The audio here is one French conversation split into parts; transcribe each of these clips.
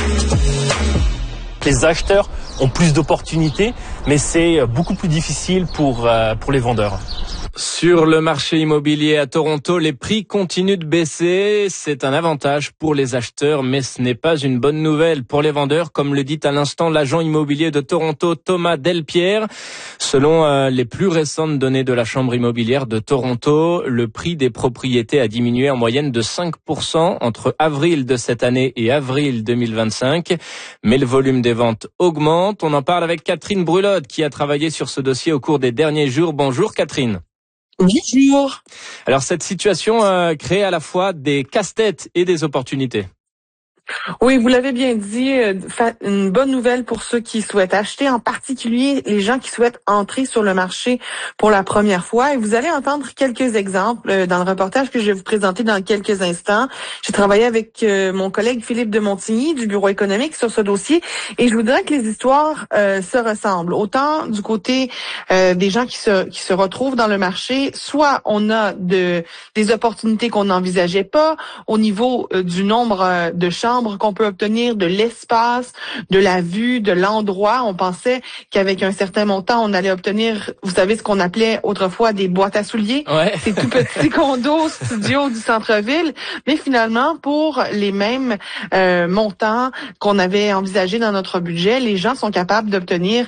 Les acheteurs ont plus d'opportunités, mais c'est beaucoup plus difficile pour les vendeurs. Sur le marché immobilier à Toronto, les prix continuent de baisser. C'est un avantage pour les acheteurs, mais ce n'est pas une bonne nouvelle pour les vendeurs, comme le dit à l'instant l'agent immobilier de Toronto, Thomas Delpierre. Selon les plus récentes données de la Chambre immobilière de Toronto, le prix des propriétés a diminué en moyenne de 5% entre avril de cette année et avril 2025. Mais le volume des ventes augmente. On en parle avec Catherine Brulotte, qui a travaillé sur ce dossier au cours des derniers jours. Bonjour Catherine. Bonjour. Alors cette situation crée à la fois des casse-têtes et des opportunités. Oui, vous l'avez bien dit, une bonne nouvelle pour ceux qui souhaitent acheter, en particulier les gens qui souhaitent entrer sur le marché pour la première fois. Et vous allez entendre quelques exemples dans le reportage que je vais vous présenter dans quelques instants. J'ai travaillé avec mon collègue Philippe de Montigny du Bureau économique sur ce dossier et je vous dirais que les histoires se ressemblent. Autant du côté des gens qui se retrouvent dans le marché, soit on a des opportunités qu'on n'envisageait pas au niveau du nombre de chambres qu'on peut obtenir, de l'espace, de la vue, de l'endroit. On pensait qu'avec un certain montant, on allait obtenir, vous savez, ce qu'on appelait autrefois des boîtes à souliers. Ouais. Ces tout petits condos, studios du centre-ville. Mais finalement, pour les mêmes montants qu'on avait envisagés dans notre budget, les gens sont capables d'obtenir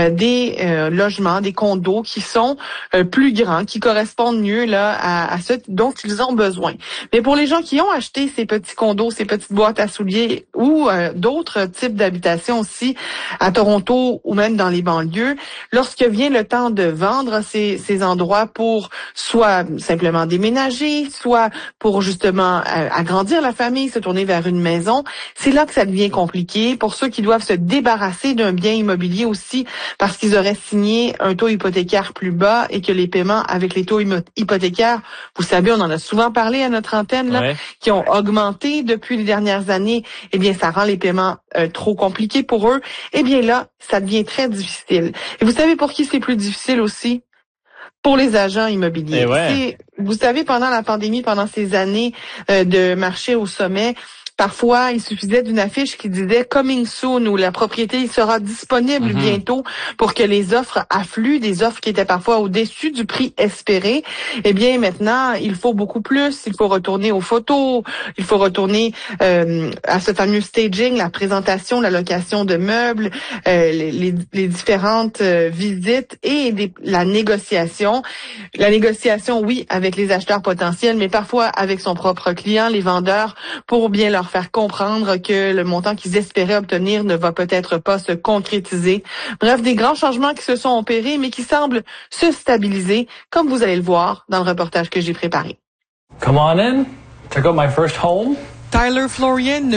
des logements, des condos qui sont plus grands, qui correspondent mieux là à ce dont ils ont besoin. Mais pour les gens qui ont acheté ces petits condos, ces petites boîtes à souliers ou d'autres types d'habitations aussi à Toronto ou même dans les banlieues, lorsque vient le temps de vendre ces endroits pour soit simplement déménager, soit pour justement agrandir la famille, se tourner vers une maison, c'est là que ça devient compliqué pour ceux qui doivent se débarrasser d'un bien immobilier aussi parce qu'ils auraient signé un taux hypothécaire plus bas et que les paiements avec les taux hypothécaires, vous savez, on en a souvent parlé à notre antenne, là, qui ont augmenté depuis les dernières années, eh bien, ça rend les paiements trop compliqués pour eux. Eh bien là, ça devient très difficile. Et vous savez pour qui c'est plus difficile aussi? Pour les agents immobiliers. Vous savez, pendant la pandémie, pendant ces années de marché au sommet, parfois, il suffisait d'une affiche qui disait « Coming soon » ou la propriété sera disponible bientôt pour que les offres affluent, des offres qui étaient parfois au-dessus du prix espéré. Eh bien, maintenant, il faut beaucoup plus. Il faut retourner aux photos, il faut retourner à ce fameux staging, la présentation, la location de meubles, les différentes visites et la négociation. La négociation, oui, avec les acheteurs potentiels, mais parfois avec son propre client, les vendeurs, pour bien leur faire comprendre que le montant qu'ils espéraient obtenir ne va peut-être pas se concrétiser. Bref, des grands changements qui se sont opérés, mais qui semblent se stabiliser, comme vous allez le voir dans le reportage que j'ai préparé. Come on in. Check out my first home. Tyler Florian